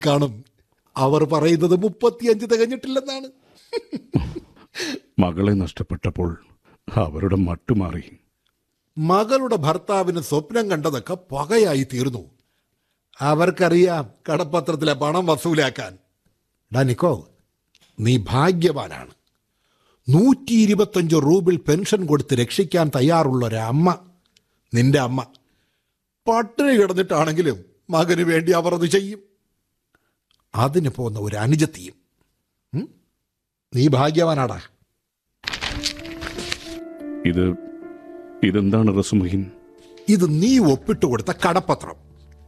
കാണും. അവർ പറയുന്നത് 35 തികഞ്ഞിട്ടില്ലെന്നാണ്. മകളെ നഷ്ടപ്പെട്ടപ്പോൾ അവരുടെ മട്ടുമാറി. മകളുടെ ഭർത്താവിന് സ്വപ്നം കണ്ടതൊക്കെ പകയായി തീർന്നു. അവർക്കറിയാം കടപ്പത്രത്തിലെ പണം വസൂലാക്കാൻ. ഡാനിക്കോ, നീ ഭാഗ്യവാനാണ്. 125 റൂബിൾ പെൻഷൻ കൊടുത്ത് രക്ഷിക്കാൻ തയ്യാറുള്ള ഒരമ്മ, നിന്റെ അമ്മ. പട്ടിണി കിടന്നിട്ടാണെങ്കിലും മകന് വേണ്ടി അവർ അത് ചെയ്യും. അതിന് പോന്ന ഒരു അനുജത്തിയും. നീ ഭാഗ്യവാനാടാ. ഇതെന്താണ് റസുമഹിൻ? ഇത് നീ ഒപ്പിട്ട് കൊടുത്ത കടപ്പത്രം.